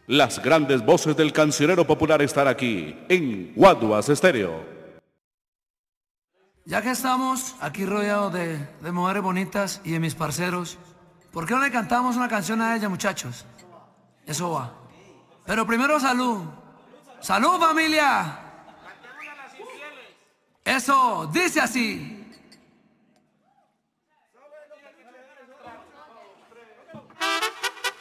Las grandes voces del cancionero popular están aquí, en Guaduas Estéreo. Ya que estamos aquí rodeados de mujeres bonitas y de mis parceros, ¿por qué no le cantamos una canción a ella, muchachos? Eso va. Pero primero salud. ¡Salud, familia! Eso, dice así.